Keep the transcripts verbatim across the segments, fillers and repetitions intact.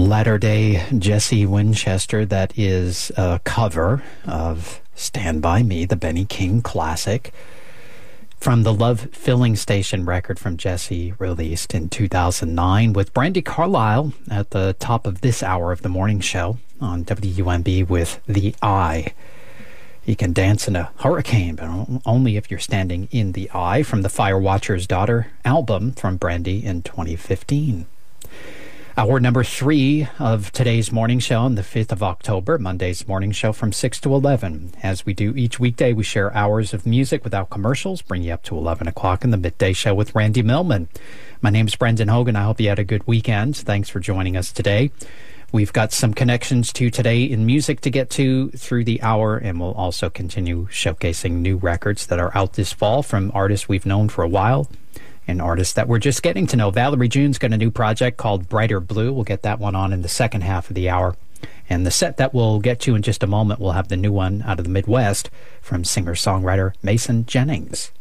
latter-day Jesse Winchester. That is a cover of Stand By Me, the Benny King classic, from the Love Filling Station record from Jesse, released in two thousand nine, with Brandi Carlile at the top of this hour of the morning show on W U M B with The Eye. You can dance in a hurricane, but only if you're standing in the eye, from the Firewatcher's Daughter album from Brandi in twenty fifteen. Hour number three of today's morning show on the fifth of October, Monday's morning show from six to eleven. As we do each weekday, we share hours of music without commercials, bring you up to eleven o'clock in the midday show with Randy Millman. My name's Brendan Hogan. I hope you had a good weekend. Thanks for joining us today. We've got some connections to today in music to get to through the hour, and we'll also continue showcasing new records that are out this fall from artists we've known for a while and artists that we're just getting to know. Valerie June's got a new project called Brighter Blue. We'll get that one on in the second half of the hour. And the set that we'll get to in just a moment, we'll have the new one out of the Midwest from singer-songwriter Mason Jennings.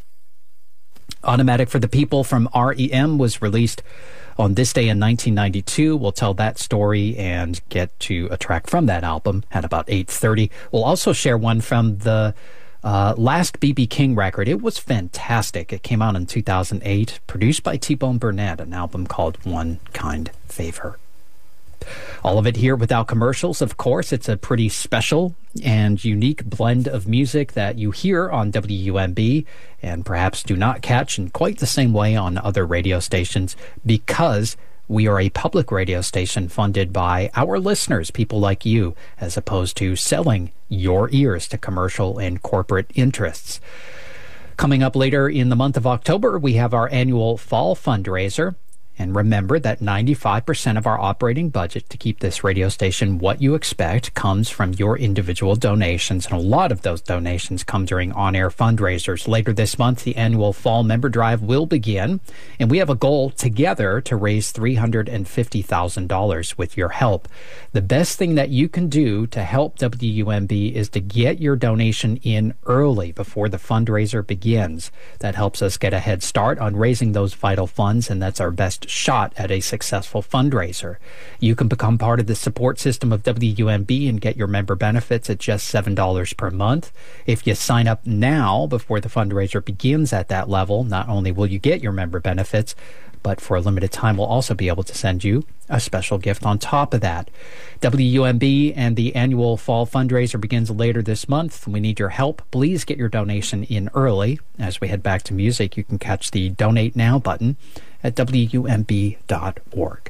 Automatic for the People from R E M was released on this day in nineteen ninety-two. We'll tell that story and get to a track from that album at about eight thirty. We'll also share one from the uh, last B B King record. It was fantastic. It came out in two thousand eight, produced by T-Bone Burnett, an album called One Kind Favor. All of it here without commercials, of course. It's a pretty special and unique blend of music that you hear on W U M B and perhaps do not catch in quite the same way on other radio stations, because we are a public radio station funded by our listeners, people like you, as opposed to selling your ears to commercial and corporate interests. Coming up later in the month of October, we have our annual fall fundraiser. And remember that ninety-five percent of our operating budget to keep this radio station what you expect comes from your individual donations. And a lot of those donations come during on-air fundraisers. Later this month, the annual Fall Member Drive will begin. And we have a goal together to raise three hundred fifty thousand dollars with your help. The best thing that you can do to help W U M B is to get your donation in early before the fundraiser begins. That helps us get a head start on raising those vital funds, and that's our best shot at a successful fundraiser. You can become part of the support system of W U M B and get your member benefits at just seven dollars per month. If you sign up now before the fundraiser begins at that level, not only will you get your member benefits, but for a limited time, we'll also be able to send you a special gift on top of that. W U M B and the annual fall fundraiser begins later this month. We need your help. Please get your donation in early. As we head back to music, you can catch the Donate Now button at W U M B dot org.